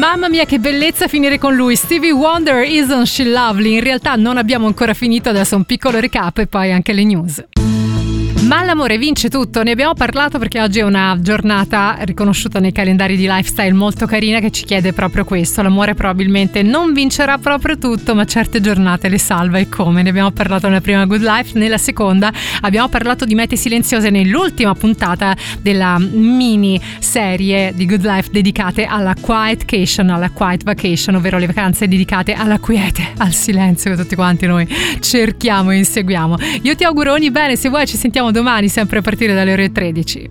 Mamma mia che bellezza finire con lui. Stevie Wonder, Isn't She Lovely? In realtà non abbiamo ancora finito, adesso un piccolo recap e poi anche le news. Ma l'amore vince tutto, ne abbiamo parlato perché oggi è una giornata riconosciuta nei calendari di lifestyle molto carina che ci chiede proprio questo. L'amore probabilmente non vincerà proprio tutto, ma certe giornate le salva, e come. Ne abbiamo parlato nella prima Good Life, nella seconda abbiamo parlato di mete silenziose nell'ultima puntata della mini serie di Good Life dedicate alla quiet vacation, ovvero le vacanze dedicate alla quiete, al silenzio che tutti quanti noi cerchiamo e inseguiamo. Io ti auguro ogni bene, se vuoi ci sentiamo domani sempre a partire dalle ore 13.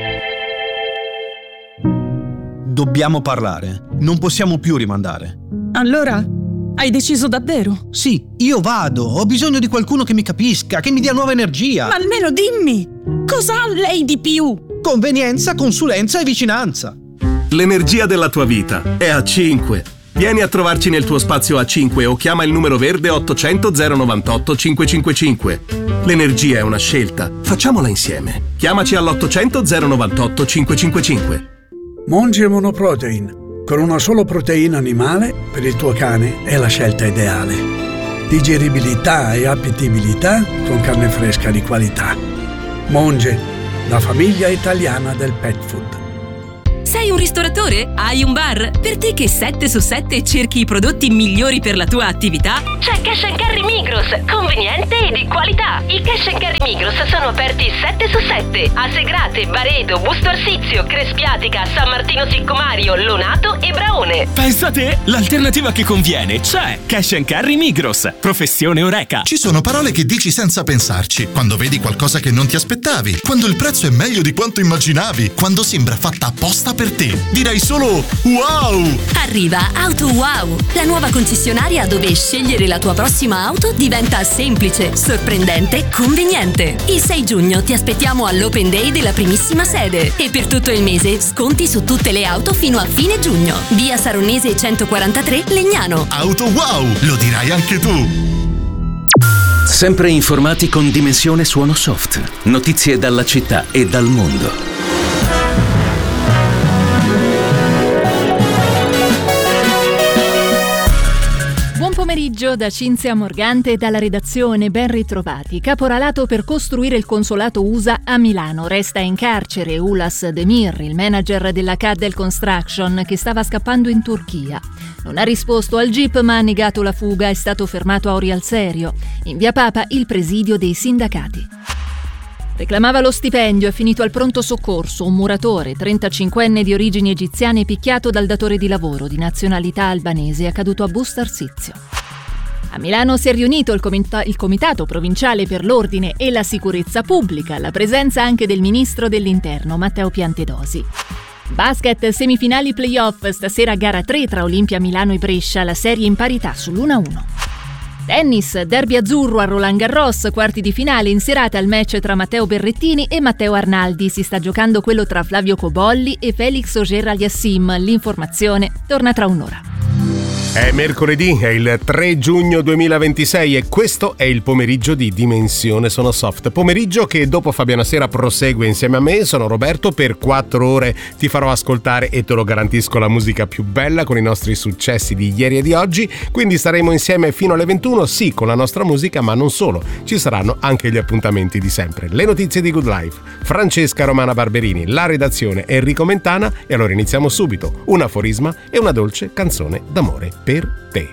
Dobbiamo parlare, non possiamo più rimandare. Allora, hai deciso davvero? Sì, io vado, ho bisogno di qualcuno che mi capisca, che mi dia nuova energia. Ma almeno dimmi, cosa ha lei di più? Convenienza, consulenza e vicinanza. L'energia della tua vita è a 5. Vieni a trovarci nel tuo spazio A5 o chiama il numero verde 800 098 555. L'energia è una scelta, facciamola insieme. Chiamaci all'800 098 555. Monge Monoprotein. Con una sola proteina animale, per il tuo cane è la scelta ideale. Digeribilità e appetibilità con carne fresca di qualità. Monge, la famiglia italiana del pet food. Sei un ristoratore? Hai un bar? Per te che 7 su 7 cerchi i prodotti migliori per la tua attività? C'è Cash & Carry Migros, conveniente e di qualità. I Cash & Carry Migros sono aperti 7 su 7 a Segrate, Baredo, Busto Arsizio, Crespiatica, San Martino Siccomario, Lonato e Braone. Pensa te, l'alternativa che conviene c'è. Cash & Carry Migros, professione Oreca. Ci sono parole che dici senza pensarci, quando vedi qualcosa che non ti aspettavi, quando il prezzo è meglio di quanto immaginavi, quando sembra fatta apposta per te. Direi solo wow! Arriva Auto Wow, la nuova concessionaria dove scegliere la tua prossima auto diventa semplice, sorprendente, conveniente. Il 6 giugno ti aspettiamo all'Open Day della primissima sede e per tutto il mese sconti su tutte le auto fino a fine giugno. Via Saronese 143 Legnano. Auto Wow, lo dirai anche tu! Sempre informati con Dimensione Suono Soft. Notizie dalla città e dal mondo. Pomeriggio da Cinzia Morgante e dalla redazione, ben ritrovati. Caporalato per costruire il consolato USA a Milano. Resta in carcere Ulas Demir, il manager della Caddell Construction che stava scappando in Turchia. Non ha risposto al GIP ma ha negato la fuga, è stato fermato a Orio al Serio. In via Papa il presidio dei sindacati. Reclamava lo stipendio, è finito al pronto soccorso. Un muratore, 35enne di origini egiziane, picchiato dal datore di lavoro di nazionalità albanese, è caduto a Busto Arsizio. A Milano si è riunito il Comitato Provinciale per l'Ordine e la Sicurezza Pubblica, alla presenza anche del Ministro dell'Interno, Matteo Piantedosi. Basket, semifinali playoff, stasera gara 3 tra Olimpia Milano e Brescia, la serie in parità sull'1-1. Tennis, derby azzurro a Roland Garros, quarti di finale in serata al match tra Matteo Berrettini e Matteo Arnaldi. Si sta giocando quello tra Flavio Cobolli e Felix Auger-Aliassime. L'informazione torna tra un'ora. È mercoledì, è il 3 giugno 2026 e questo è il pomeriggio di Dimensione Sono Soft. Pomeriggio che dopo Fabiana Sera prosegue insieme a me. Sono Roberto, per 4 ore ti farò ascoltare e te lo garantisco la musica più bella con i nostri successi di ieri e di oggi. Quindi staremo insieme fino alle 21, sì, con la nostra musica, ma non solo. Ci saranno anche gli appuntamenti di sempre. Le notizie di Good Life, Francesca Romana Barberini, la redazione Enrico Mentana e allora iniziamo subito. Un aforisma e una dolce canzone d'amore per te.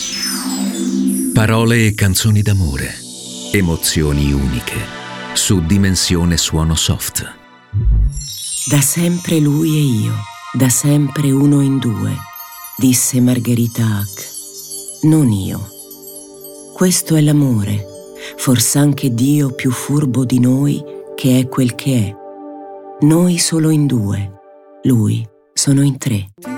Parole e canzoni d'amore, emozioni uniche, su Dimensione Suono Soft. Da sempre lui e io, da sempre uno in due, disse Margherita Hack. Non io. Questo è l'amore, fors'anche Dio più furbo di noi, che è quel che è. Noi solo in due, lui sono in tre.